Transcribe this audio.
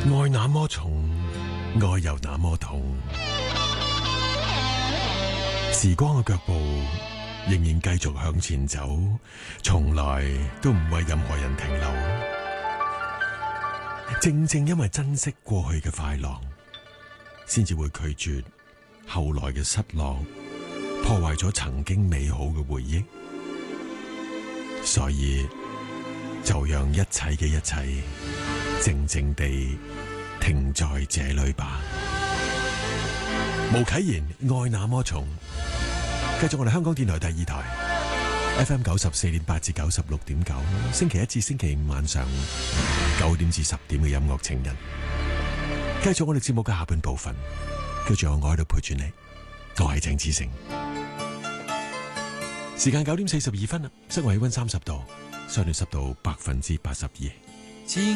愛那麼重，愛又那麼痛。時光嘅腳步仍然繼續向前走，從來都唔為任何人停留。正正因為珍惜過去嘅快樂，先至會拒絕後來嘅失落，破壞咗曾經美好嘅回憶。所以就讓一切嘅一切靜靜地停在這裏吧。吳啟賢愛那麼重，繼續我哋香港電台第二台 FM 94.8至96.9，星期一至星期五晚上9點至10點嘅音樂情人，繼續我哋節目嘅下半部分，繼續我喺度陪住你，我係鄭志誠。時間9點42分啦，室外氣溫30度，相對濕度82%。